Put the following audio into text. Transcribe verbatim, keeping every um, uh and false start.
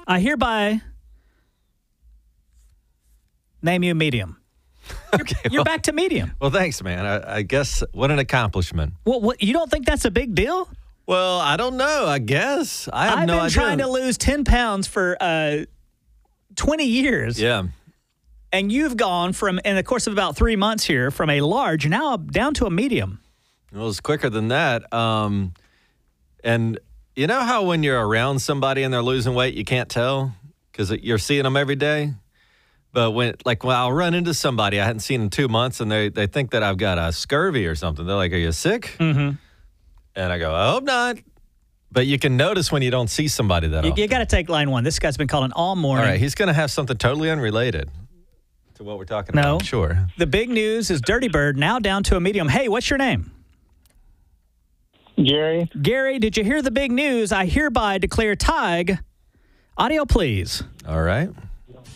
I hereby name you medium. Okay, You're well, back to medium. Well, thanks, man. I, I guess what an accomplishment. Well, what, you don't think that's a big deal? Well, I don't know. I guess I have I've no been idea. trying to lose ten pounds for uh, twenty years. Yeah. And you've gone from, in the course of about three months here, from a large now down to a medium. Well, it's quicker than that. Um, and you know how when you're around somebody and they're losing weight, you can't tell because you're seeing them every day? But when, like, when I'll run into somebody I hadn't seen in two months and they, they think that I've got a scurvy or something. They're like, are you sick? Mm-hmm. And I go, I hope not. But you can notice when you don't see somebody that You, often. you got to take line one. This guy's been calling all morning. All right, he's going to have something totally unrelated to what we're talking No. about. Sure. The big news is Dirty Bird now down to a medium. Hey, what's your name? Gary, Gary, did you hear the big news? I hereby declare Tig. Audio, please. All right.